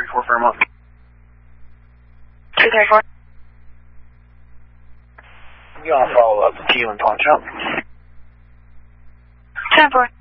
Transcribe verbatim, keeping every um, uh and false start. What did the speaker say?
four Fairmont. two thirty-four. You want to follow up the Q and punch up? ten four.